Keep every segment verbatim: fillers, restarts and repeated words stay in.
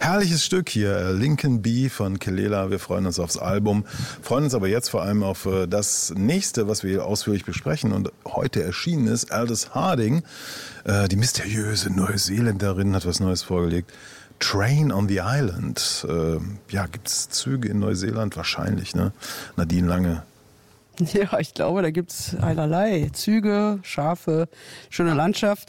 Herrliches Stück hier, Lincoln B von Kelela. Wir freuen uns aufs Album, freuen uns aber jetzt vor allem auf das nächste, was wir ausführlich besprechen und heute erschienen ist. Aldous Harding, äh, die mysteriöse Neuseeländerin, hat was Neues vorgelegt. Train on the Island. Äh, ja, gibt es Züge in Neuseeland? Wahrscheinlich, ne? Nadine Lange. Ja, ich glaube, da gibt es einerlei. Züge, Schafe, schöne Landschaft.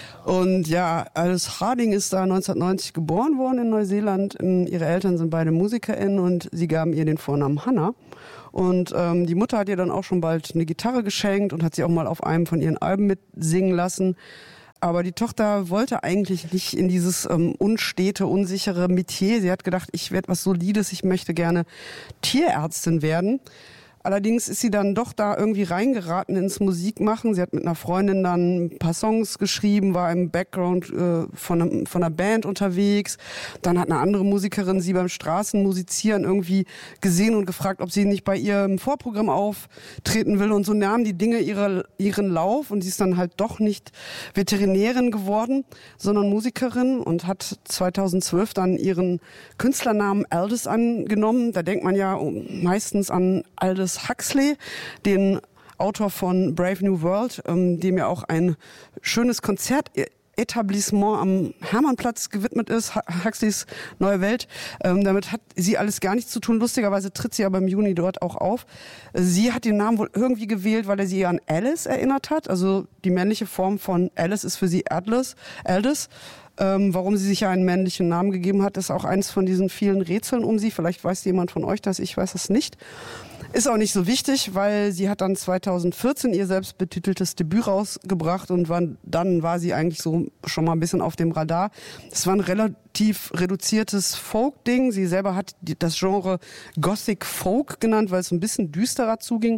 Und ja, Aldous Harding ist da neunzehnhundertneunzig geboren worden in Neuseeland. Ihre Eltern sind beide MusikerInnen und sie gaben ihr den Vornamen Hannah. Und ähm, die Mutter hat ihr dann auch schon bald eine Gitarre geschenkt und hat sie auch mal auf einem von ihren Alben mitsingen lassen. Aber die Tochter wollte eigentlich nicht in dieses ähm, unstete, unsichere Metier. Sie hat gedacht, ich werde was Solides, ich möchte gerne Tierärztin werden. Allerdings ist sie dann doch da irgendwie reingeraten ins Musikmachen. Sie hat mit einer Freundin dann ein paar Songs geschrieben, war im Background äh, von, einem, von einer Band unterwegs. Dann hat eine andere Musikerin sie beim Straßenmusizieren irgendwie gesehen und gefragt, ob sie nicht bei ihr im Vorprogramm auftreten will. Und so nahmen die Dinge ihre, ihren Lauf und sie ist dann halt doch nicht Veterinärin geworden, sondern Musikerin und hat zweitausendzwölf dann ihren Künstlernamen Aldous angenommen. Da denkt man ja meistens an Aldous Huxley, den Autor von Brave New World, ähm, dem ja auch ein schönes Konzertetablissement am Hermannplatz gewidmet ist, Huxleys Neue Welt. Ähm, damit hat sie alles gar nichts zu tun. Lustigerweise tritt sie aber im Juni dort auch auf. Sie hat den Namen wohl irgendwie gewählt, weil er sie an Alice erinnert hat. Also die männliche Form von Alice ist für sie Aldous. Aldous. Ähm, warum sie sich ja einen männlichen Namen gegeben hat, ist auch eins von diesen vielen Rätseln um sie. Vielleicht weiß jemand von euch das, ich weiß es nicht. Ist auch nicht so wichtig, weil sie hat dann zweitausendvierzehn ihr selbst betiteltes Debüt rausgebracht und wann, dann war sie eigentlich so schon mal ein bisschen auf dem Radar. Das war ein relativ reduziertes Folk-Ding. Sie selber hat das Genre Gothic Folk genannt, weil es so ein bisschen düsterer zuging.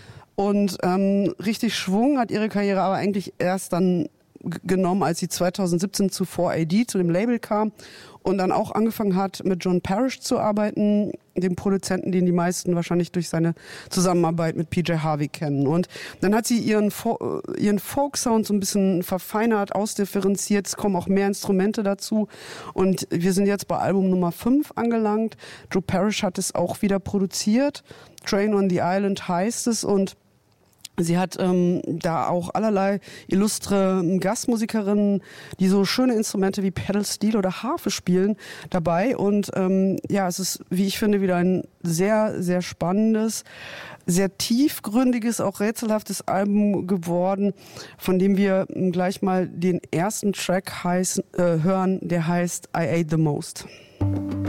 Und ähm, richtig Schwung hat ihre Karriere aber eigentlich erst dann genommen, als sie zweitausendsiebzehn zu four A D, zu dem Label kam und dann auch angefangen hat, mit John Parrish zu arbeiten, dem Produzenten, den die meisten wahrscheinlich durch seine Zusammenarbeit mit P J Harvey kennen. Und dann hat sie ihren, Fo- ihren Folk-Sound so ein bisschen verfeinert, ausdifferenziert, es kommen auch mehr Instrumente dazu und wir sind jetzt bei Album Nummer fünf angelangt. Joe Parrish hat es auch wieder produziert, Train on the Island heißt es und sie hat ähm, da auch allerlei illustre Gastmusikerinnen, die so schöne Instrumente wie Pedal Steel oder Harfe spielen, dabei. Und ähm, ja, es ist, wie ich finde, wieder ein sehr, sehr spannendes, sehr tiefgründiges, auch rätselhaftes Album geworden, von dem wir gleich mal den ersten Track heißen, äh, hören, der heißt I Ate the Most.